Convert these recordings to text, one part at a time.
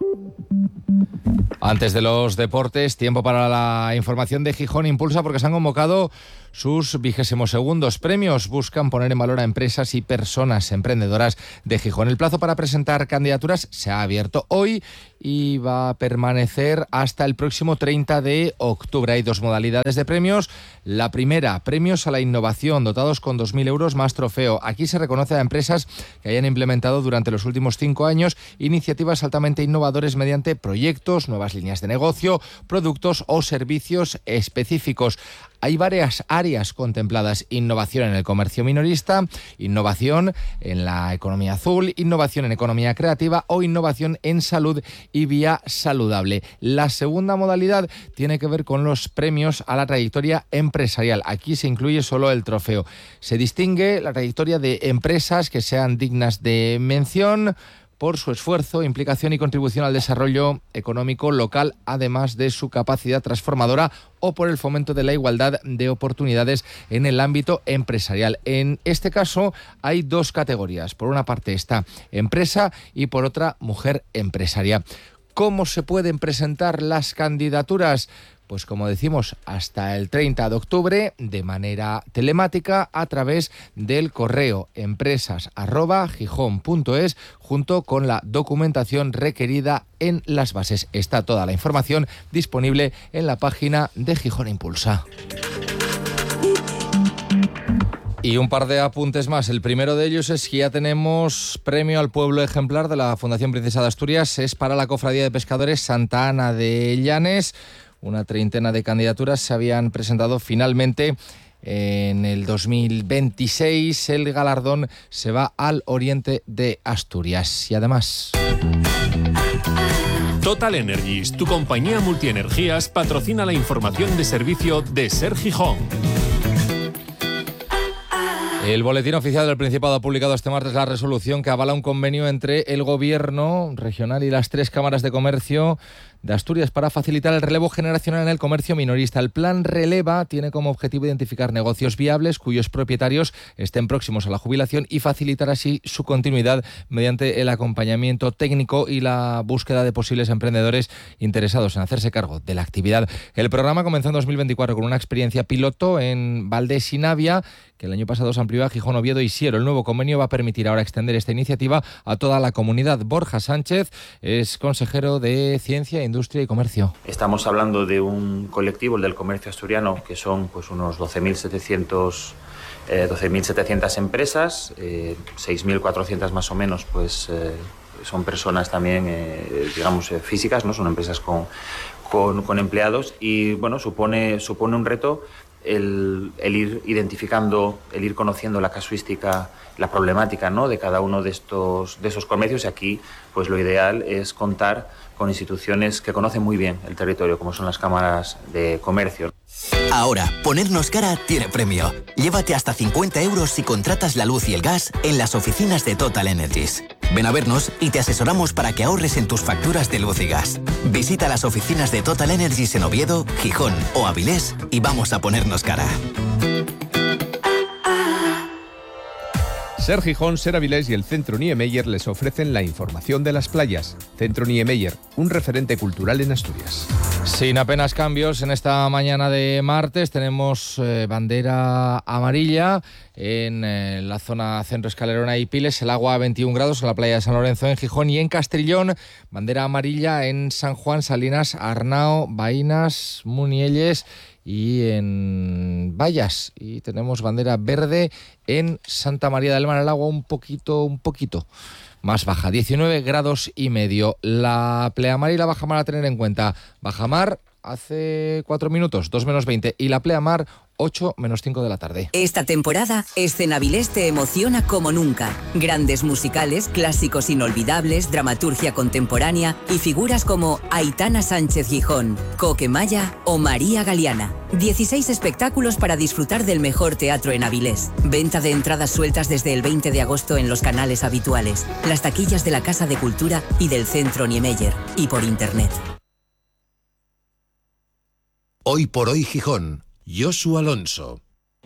Antes de los deportes, tiempo para la información de Gijón Impulsa, porque se han convocado sus 22º premios. Buscan poner en valor a empresas y personas emprendedoras de Gijón. El plazo para presentar candidaturas se ha abierto hoy y va a permanecer hasta el próximo 30 de octubre. Hay dos modalidades de premios. La primera, premios a la innovación, dotados con 2.000 euros más trofeo. Aquí se reconoce a empresas que hayan implementado durante los últimos 5 años iniciativas altamente innovadoras mediante proyectos, nuevas líneas de negocio, productos o servicios específicos. Hay varias áreas contempladas: innovación en el comercio minorista, innovación en la economía azul, innovación en economía creativa o innovación en salud y vía saludable. La segunda modalidad tiene que ver con los premios a la trayectoria empresarial. Aquí se incluye solo el trofeo. Se distingue la trayectoria de empresas que sean dignas de mención por su esfuerzo, implicación y contribución al desarrollo económico local, además de su capacidad transformadora, o por el fomento de la igualdad de oportunidades en el ámbito empresarial. En este caso hay dos categorías. Por una parte está empresa y por otra mujer empresaria. ¿Cómo se pueden presentar las candidaturas? Pues como decimos, hasta el 30 de octubre de manera telemática a través del correo empresas@gijón.es, junto con la documentación requerida en las bases. Está toda la información disponible en la página de Gijón Impulsa. Y un par de apuntes más. El primero de ellos es que ya tenemos premio al pueblo ejemplar de la Fundación Princesa de Asturias. Es para la Cofradía de Pescadores Santa Ana de Llanes. Una treintena de candidaturas se habían presentado. Finalmente, en el 2026, el galardón se va al oriente de Asturias. Y además, Total Energies, tu compañía multienergías, patrocina la información de servicio de Ser Gijón. El Boletín Oficial del Principado ha publicado este martes la resolución que avala un convenio entre el Gobierno regional y las 3 cámaras de comercio de Asturias para facilitar el relevo generacional en el comercio minorista. El plan Releva tiene como objetivo identificar negocios viables cuyos propietarios estén próximos a la jubilación y facilitar así su continuidad mediante el acompañamiento técnico y la búsqueda de posibles emprendedores interesados en hacerse cargo de la actividad. El programa comenzó en 2024 con una experiencia piloto en Valdés y Navia, que el año pasado se amplió a Gijón, Oviedo y Siero. El nuevo convenio va a permitir ahora extender esta iniciativa a toda la comunidad. Borja Sánchez es consejero de Ciencia, Industria y Comercio. Estamos hablando de un colectivo, el del comercio asturiano, que son pues unos 12.700 empresas, 6.400 más o menos pues son personas también físicas, no son empresas con empleados, y bueno, supone un reto el ir identificando, el ir conociendo la casuística, la problemática, ¿no?, de cada uno de esos comercios. Y aquí pues lo ideal es contar con instituciones que conocen muy bien el territorio, como son las cámaras de comercio. Ahora, ponernos cara tiene premio. Llévate hasta 50 euros si contratas la luz y el gas en las oficinas de Total Energies. Ven a vernos y te asesoramos para que ahorres en tus facturas de luz y gas. Visita las oficinas de Total Energies en Oviedo, Gijón o Avilés y vamos a ponernos cara. Ser Gijón, Ser Avilés y el Centro Niemeyer les ofrecen la información de las playas. Centro Niemeyer, un referente cultural en Asturias. Sin apenas cambios en esta mañana de martes, tenemos bandera amarilla en la zona Centro Escalerona y Piles, el agua a 21 grados en la playa de San Lorenzo en Gijón, y en Castrillón bandera amarilla en San Juan, Salinas, Arnao, Baínas, Munielles y en Vallas. Y tenemos bandera verde en Santa María del Mar, el agua un poquito más baja, 19 grados y medio. La pleamar y la bajamar a tener en cuenta: bajamar hace 4 minutos, 2 menos 20, y la pleamar 8 menos 5 de la tarde. Esta temporada, Escenavilés te emociona como nunca. Grandes musicales, clásicos inolvidables, dramaturgia contemporánea y figuras como Aitana Sánchez Gijón, Coque Maya o María Galeana. 16 espectáculos para disfrutar del mejor teatro en Avilés. Venta de entradas sueltas desde el 20 de agosto en los canales habituales, las taquillas de la Casa de Cultura y del Centro Niemeyer, y por internet. Hoy por hoy Gijón, Josu Alonso.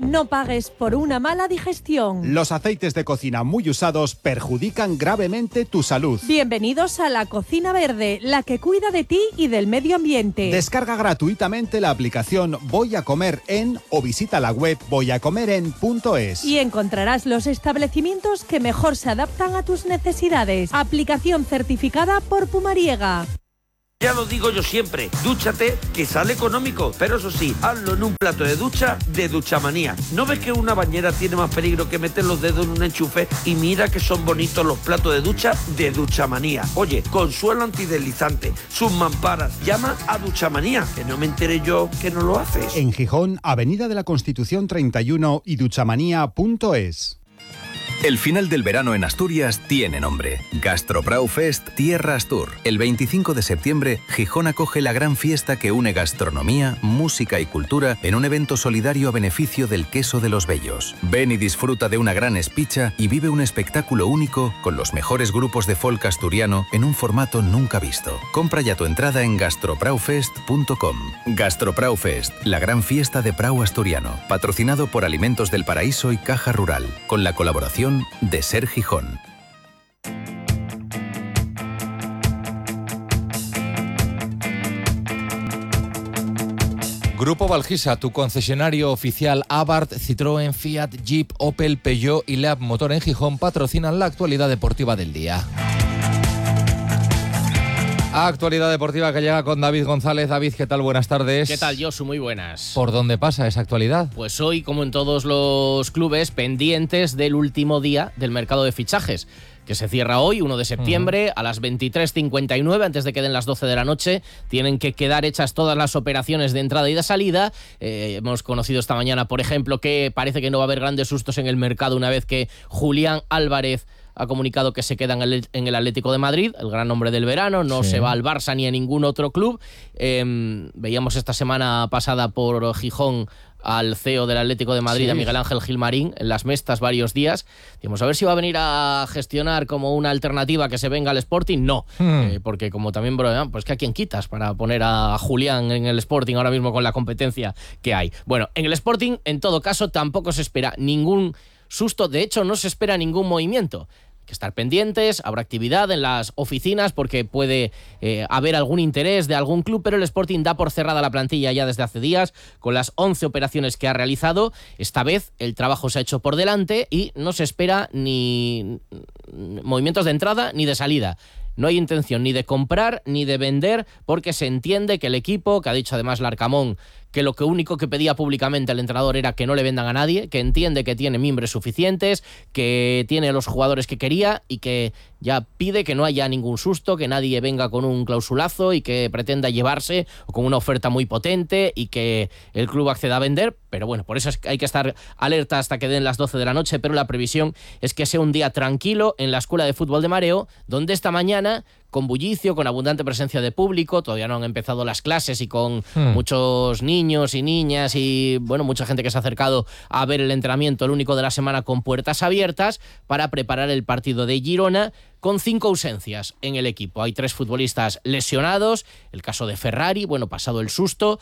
no pagues por una mala digestión. Los aceites de cocina muy usados perjudican gravemente tu salud. Bienvenidos a la Cocina Verde, la que cuida de ti y del medio ambiente. Descarga gratuitamente la aplicación Voy a Comer En o visita la web voyacomeren.es. Y encontrarás los establecimientos que mejor se adaptan a tus necesidades. Aplicación certificada por Pumariega. Ya lo digo yo siempre, dúchate, que sale económico, pero eso sí, hazlo en un plato de ducha de Duchamanía. ¿No ves que una bañera tiene más peligro que meter los dedos en un enchufe? Y mira que son bonitos los platos de ducha de Duchamanía. Oye, con suelo antideslizante, sus mamparas, llama a Duchamanía, que no me enteré yo que no lo haces. En Gijón, Avenida de la Constitución 31 y duchamanía.es. El final del verano en Asturias tiene nombre. Gastropraufest Tierra Astur. El 25 de septiembre, Gijón acoge la gran fiesta que une gastronomía, música y cultura en un evento solidario a beneficio del queso de los Bellos. Ven y disfruta de una gran espicha y vive un espectáculo único con los mejores grupos de folk asturiano en un formato nunca visto. Compra ya tu entrada en gastropraufest.com. Gastropraufest, la gran fiesta de Prau asturiano. Patrocinado por Alimentos del Paraíso y Caja Rural. Con la colaboración de Ser Gijón. Grupo Valgisa, tu concesionario oficial Abarth, Citroën, Fiat, Jeep, Opel, Peugeot y Leab Motor en Gijón patrocinan la actualidad deportiva del día. Actualidad deportiva que llega con David González. David, ¿qué tal? Buenas tardes. ¿Qué tal, Josu? Muy buenas. ¿Por dónde pasa esa actualidad? Pues hoy, como en todos los clubes, pendientes del último día del mercado de fichajes, que se cierra hoy, 1 de septiembre, a las 23:59, antes de que den las 12 de la noche. Tienen que quedar hechas todas las operaciones de entrada y de salida. Hemos conocido esta mañana, por ejemplo, que parece que no va a haber grandes sustos en el mercado una vez que Julián Álvarez ha comunicado que se queda en el Atlético de Madrid, el gran nombre del verano, no se va al Barça ni a ningún otro club. Veíamos esta semana pasada por Gijón al CEO del Atlético de Madrid, a Miguel Ángel Gilmarín, en las Mestas varios días. Dijimos, a ver si va a venir a gestionar como una alternativa que se venga al Sporting. No, porque como también, pues que a quién quitas para poner a Julián en el Sporting ahora mismo con la competencia que hay. Bueno, en el Sporting, en todo caso, tampoco se espera ningún susto. De hecho, no se espera ningún movimiento. Hay que estar pendientes, habrá actividad en las oficinas porque puede haber algún interés de algún club, pero el Sporting da por cerrada la plantilla ya desde hace días con las 11 operaciones que ha realizado. Esta vez el trabajo se ha hecho por delante y no se espera ni movimientos de entrada ni de salida. No hay intención ni de comprar ni de vender porque se entiende que el equipo, que ha dicho además Larcamón, que lo único que pedía públicamente el entrenador era que no le vendan a nadie, que entiende que tiene mimbres suficientes, que tiene los jugadores que quería y que ya pide que no haya ningún susto, que nadie venga con un clausulazo y que pretenda llevarse o con una oferta muy potente y que el club acceda a vender. Pero bueno, por eso hay que estar alerta hasta que den las 12 de la noche, pero la previsión es que sea un día tranquilo en la Escuela de Fútbol de Mareo, donde esta mañana, con bullicio, con abundante presencia de público, todavía no han empezado las clases y con muchos niños y niñas y bueno, mucha gente que se ha acercado a ver el entrenamiento, el único de la semana con puertas abiertas, para preparar el partido de Girona, con 5 ausencias en el equipo. Hay 3 futbolistas lesionados, el caso de Ferrari, bueno, pasado el susto,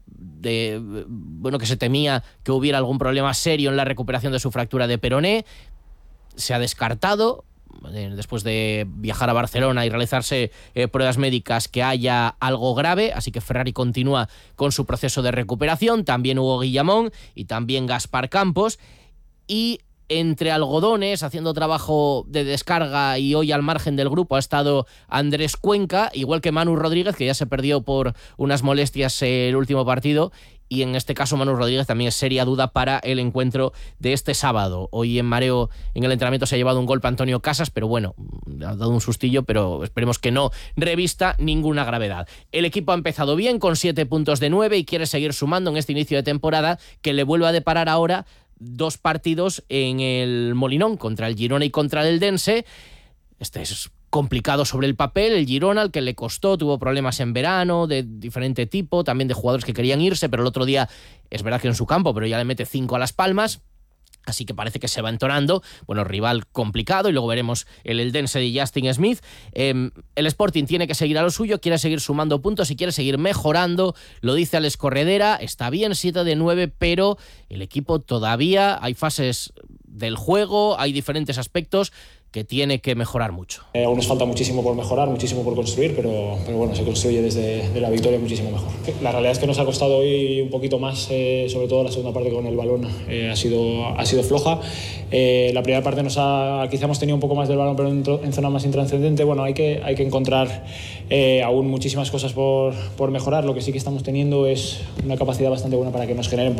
que se temía que hubiera algún problema serio en la recuperación de su fractura de peroné, se ha descartado, después de viajar a Barcelona y realizarse pruebas médicas, que haya algo grave, así que Ferrari continúa con su proceso de recuperación, también Hugo Guillamón y también Gaspar Campos, y entre algodones, haciendo trabajo de descarga y hoy al margen del grupo, ha estado Andrés Cuenca, igual que Manu Rodríguez, que ya se perdió por unas molestias el último partido, y en este caso Manu Rodríguez también es seria duda para el encuentro de este sábado. Hoy en Mareo, en el entrenamiento, se ha llevado un golpe Antonio Casas, pero bueno, ha dado un sustillo, pero esperemos que no revista ninguna gravedad. El equipo ha empezado bien, con 7 puntos de 9 y quiere seguir sumando en este inicio de temporada, que le vuelve a deparar ahora 2 partidos en el Molinón, contra el Girona y contra el Eldense. Este es complicado sobre el papel, el Girona, al que le costó, tuvo problemas en verano de diferente tipo, también de jugadores que querían irse, pero el otro día es verdad que en su campo, pero ya le mete 5 a Las Palmas. Así que parece que se va entonando. Bueno, rival complicado, y luego veremos el Eldense de Justin Smith. El Sporting tiene que seguir a lo suyo, quiere seguir sumando puntos y quiere seguir mejorando. Lo dice Alex Corredera, está bien 7 de 9, pero el equipo todavía hay fases del juego, hay diferentes aspectos que tiene que mejorar mucho. Aún nos falta muchísimo por mejorar, muchísimo por construir, pero bueno, se construye desde la victoria muchísimo mejor. La realidad es que nos ha costado hoy un poquito más, sobre todo la segunda parte con el balón ha sido floja. La primera parte quizá hemos tenido un poco más del balón, pero en zona más intranscendente. Bueno, hay que encontrar aún muchísimas cosas por mejorar. Lo que sí que estamos teniendo es una capacidad bastante buena para que nos generen